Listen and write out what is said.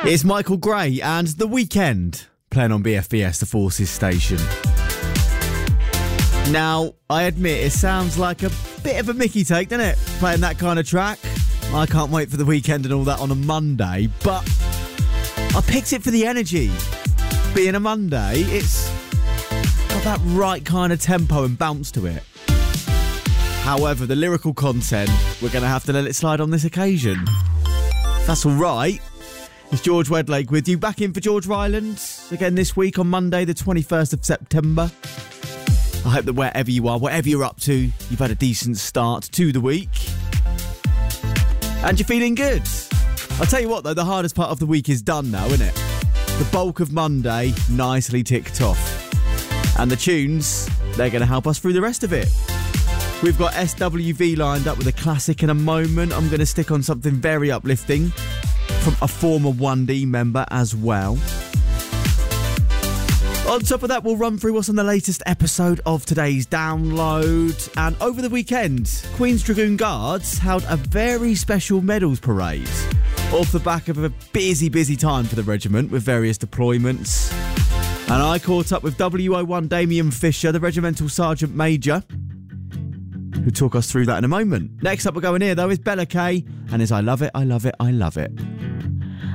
It's Michael Gray and The Weekend playing on BFBS, the Forces station. Now, I admit it sounds like a bit of a Mickey take, doesn't it? Playing that kind of track. I can't wait for the weekend and all that on a Monday, but I picked it for the energy. Being a Monday, it's got that right kind of tempo and bounce to it. However, the lyrical content, we're going to have to let it slide on this occasion. If that's all right. It's George Wedlake with you, back in for George Ryland again this week on Monday, the 21st of September. I hope that wherever you are, whatever you're up to, you've had a decent start to the week. And you're feeling good. I'll tell you what though, the hardest part of the week is done now, isn't it? The bulk of Monday nicely ticked off. And the tunes, they're going to help us through the rest of it. We've got SWV lined up with a classic in a moment. I'm going to stick on something very uplifting from a former 1D member as well. On top of that, we'll run through what's on the latest episode of today's download. And over the weekend, Queen's Dragoon Guards held a very special medals parade off the back of a busy time for the regiment with various deployments. And I caught up with WO1 Damien Fisher, the Regimental Sergeant Major, who'll talk us through that in a moment. Next up, we're going here, though, is Bella K and is I Love It, I Love It, I Love It.